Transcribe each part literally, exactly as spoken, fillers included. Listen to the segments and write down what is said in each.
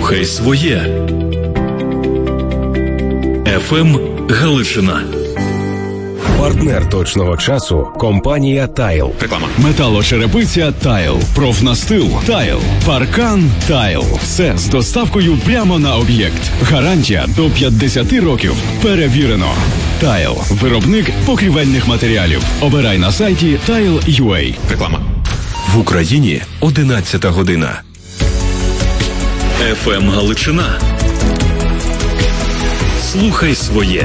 Слухай своє. еф ем Галичина. Партнер точного часу – компанія «Тайл». Реклама. Металошерепиця «Тайл», профнастил «Тайл», паркан «Тайл». Все з доставкою прямо на об'єкт. Гарантія до п'ятдесят років. Перевірено. «Тайл» – виробник покрівельних матеріалів. Обирай на сайті тайл крапка ю а. Реклама. В Україні одинадцята година. еф ем Галичина. Слухай своє.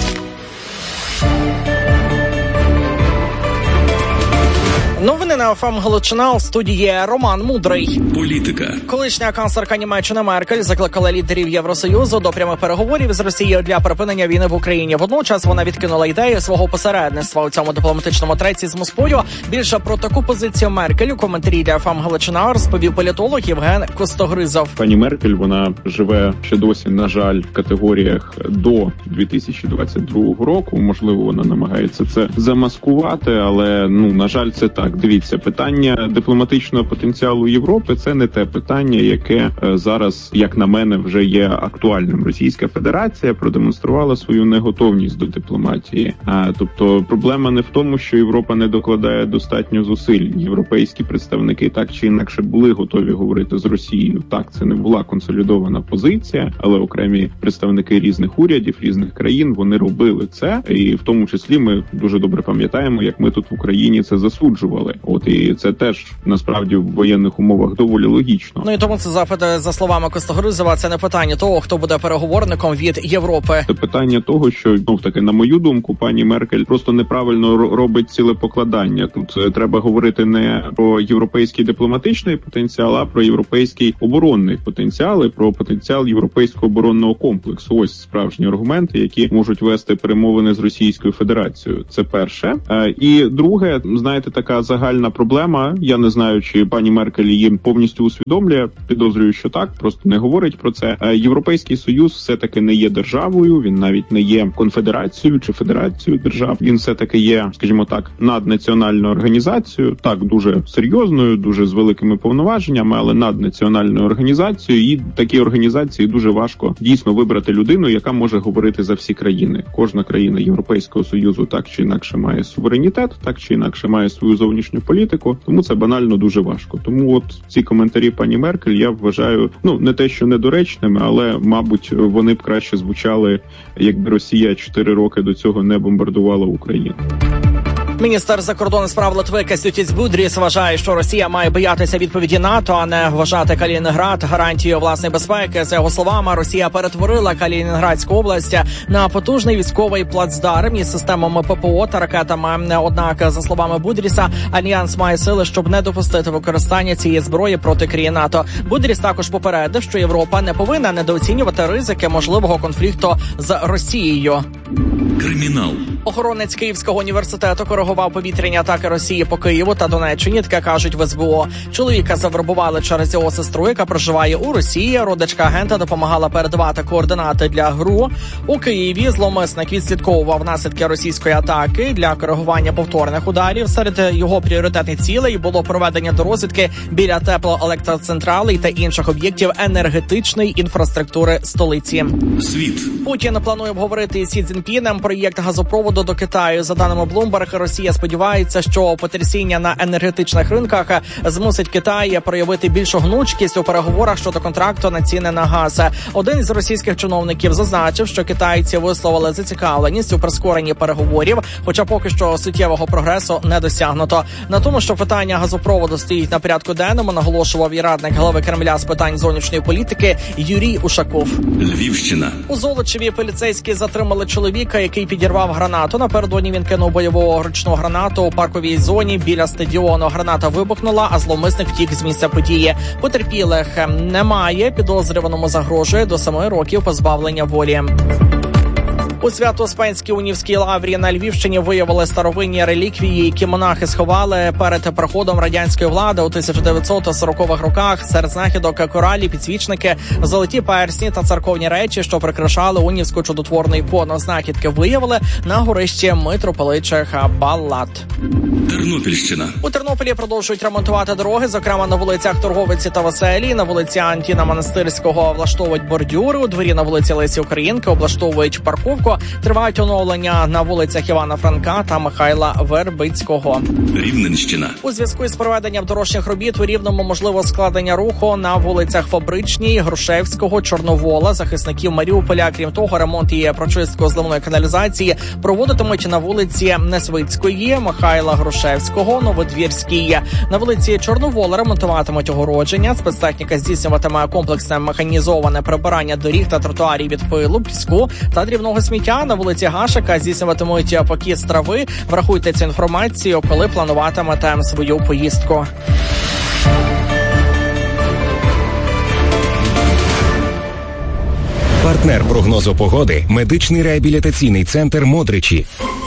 Новини на еф ем Галичина, в студії Роман Мудрий. Політика. Колишня канцлерка Німеччини Меркель закликала лідерів Євросоюзу до прямих переговорів з Росією для припинення війни в Україні. Водночас вона відкинула ідею свого посередництва у цьому дипломатичному треці з Москвою. Більше про таку позицію Меркель у коментарі для еф ем Галичина розповів політолог Євген Костогризов. Пані Меркель, вона живе ще досі, на жаль, в категоріях до дві тисячі двадцять другого року. Можливо, вона намагається це замаскувати, але, ну, на жаль, це так. Дивіться, питання дипломатичного потенціалу Європи – це не те питання, яке е, зараз, як на мене, вже є актуальним. Російська Федерація продемонструвала свою неготовність до дипломатії. А, тобто проблема не в тому, що Європа не докладає достатньо зусиль. Європейські представники так чи інакше були готові говорити з Росією. Так, це не була консолідована позиція, але окремі представники різних урядів, різних країн, вони робили це. І в тому числі ми дуже добре пам'ятаємо, як ми тут в Україні це засуджували. От і це теж насправді в воєнних умовах доволі логічно. Ну і тому це запит, за словами Костогризова, це не питання того, хто буде переговорником від Європи. Це питання того, що, знов таки, на мою думку, пані Меркель просто неправильно робить ціле покладання. Тут треба говорити не про європейський дипломатичний потенціал, а про європейський оборонний потенціал і про потенціал європейського оборонного комплексу. Ось справжні аргументи, які можуть вести перемовини з Російською Федерацією. Це перше. І друге, знаєте, така загальна проблема. Я не знаю, чи пані Меркель її повністю усвідомлює. Підозрюю, що так, просто не говорить про це. Європейський Союз все-таки не є державою, він навіть не є конфедерацією чи федерацією держав. Він все-таки є, скажімо так, наднаціональною організацією, так, дуже серйозною, дуже з великими повноваженнями, але наднаціональною організацією. І такі організації дуже важко дійсно вибрати людину, яка може говорити за всі країни. Кожна країна Європейського Союзу так чи інакше має суверенітет, так чи інакше має свою зовнішню політику, тому це банально дуже важко. Тому от ці коментарі пані Меркель я вважаю, ну, не те, що недоречними, але, мабуть, вони б краще звучали, якби Росія чотири роки до цього не бомбардувала Україну. Міністр закордонних справ Литви Кастютіс Будріс вважає, що Росія має боятися відповіді НАТО, а не вважати Калінінград гарантією власної безпеки. За його словами, Росія перетворила Калінінградську область на потужний військовий плацдарм із системами ППО та ракетами. Однак, за словами Будріса, Альянс має сили, щоб не допустити використання цієї зброї проти країн НАТО. Будріс також попередив, що Європа не повинна недооцінювати ризики можливого конфлікту з Росією. Кримінал. Охоронець Київського університету коригував повітряні атаки Росії по Києву та Донеччині, таке кажуть в ес бе о. Чоловіка завербували через його сестру, яка проживає у Росії. Родичка агента допомагала передавати координати для ГРУ. У Києві зловмисник відслідковував наслідки російської атаки для коригування повторних ударів. Серед його пріоритетних цілей було проведення до розвідки біля теплоелектроцентралей та інших об'єктів енергетичної інфраструктури столиці. Світ. Путін планує обговорити із Сі Цзіньпінем проєкт газопроводу до Китаю. За даними Bloomberg, Росія сподівається, що потрясіння на енергетичних ринках змусить Китай проявити більшу гнучкість у переговорах щодо контракту на ціни на газ. Один із російських чиновників зазначив, що китайці висловили зацікавленість у прискоренні переговорів, хоча поки що суттєвого прогресу не досягнуто. На тому, що питання газопроводу стоїть на порядку денному, наголошував і радник глави Кремля з питань зовнішньої політики Юрій Ушаков. Львівщина. У Золочеві поліцейські затримали чоловіка, який підірвав гранату. Напередодні він кинув бойову ручну гранату у парковій зоні біля стадіону. Граната вибухнула, а зловмисник втік з місця події. Потерпілих немає, підозрюваному загрожує до семи років позбавлення волі. У Свято-Успенській Унівській лаврі на Львівщині виявили старовинні реліквії, які монахи сховали перед приходом радянської влади у тисяча дев'ятсот сорокових роках. Серед знахідок коралі, підсвічники, золоті персні та церковні речі, що прикрашали унівську чудотворну ікону. Знахідки виявили на горищі митрополичих Балат. Тернопільщина. У Тернополі продовжують ремонтувати дороги, зокрема на вулицях Торговиці та Веселій, на вулиці Антіна Монастирського облаштовують бордюри, у дворі на вулиці Лесі Українки облаштовують парковку, тривають оновлення на вулицях Івана Франка та Михайла Вербицького. Рівненщина. У зв'язку із проведенням дорожніх робіт у Рівному можливо складення руху на вулицях Фабричній, Грушевського, Чорновола, захисників Маріуполя. Крім того, ремонт і прочистку зливної каналізації проводитимуть на вулиці Несвицької, Михайла Грушевського, Новодвірській. На вулиці Чорновола ремонтуватимуть огородження, спецтехніка здійснюватиме комплексне механізоване прибирання доріг та тротуарів від пилу, піску та дрібного сміття. На вулиці Гашика здійснюватимуть покіс трави. Врахуйте цю інформацію, коли плануватимете свою поїздку. Партнер прогнозу погоди – медичний реабілітаційний центр «Модричі».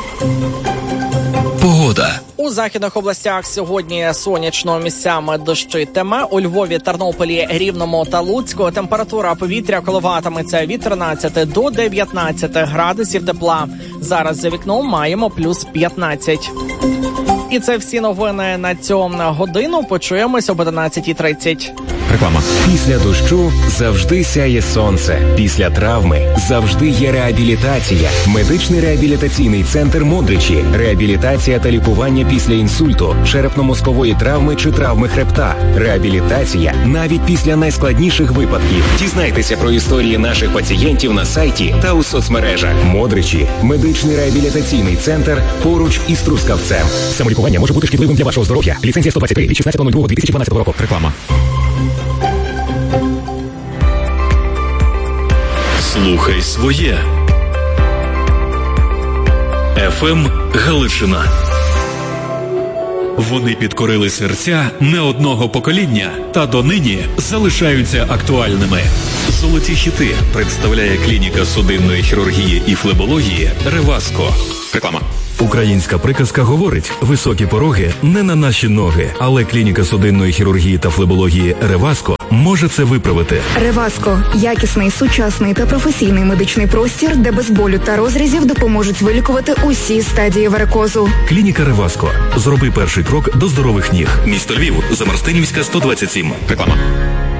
Погода. У західних областях сьогодні сонячно, місцями дощитиме. У Львові, Тернополі, Рівному та Луцьку температура повітря коливатиметься від тринадцяти до дев'ятнадцяти градусів тепла. Зараз за вікном маємо плюс п'ятнадцять. І це всі новини на цю годину. Почуємось об одинадцятій тридцять. Реклама. Після дощу завжди сяє сонце. Після травми завжди є реабілітація. Медичний реабілітаційний центр «Модричі». Реабілітація та лікування після інсульту, черепно-мозкової травми чи травми хребта. Реабілітація навіть після найскладніших випадків. Дізнайтеся про історії наших пацієнтів на сайті та у соцмережах. «Модричі» – медичний реабілітаційний центр поруч із Трускавцем. Самолікування може бути шкідливим для вашого здоров'я. Ліцензія сто двадцять три від шістнадцятого лютого дві тисячі дванадцятого року. Реклама. Слухай своє. еф ем Галичина. Вони підкорили серця не одного покоління та донині залишаються актуальними. Золоті хіти представляє клініка судинної хірургії і флебології «Реваско». Реклама. Українська приказка говорить: високі пороги не на наші ноги, але клініка судинної хірургії та флебології «Реваско» може це виправити. «Реваско» – якісний, сучасний та професійний медичний простір, де без болю та розрізів допоможуть вилікувати усі стадії варикозу. Клініка «Реваско». Зроби перший крок до здорових ніг. Місто Львів, Замарстинівська, сто двадцять сім. Реклама.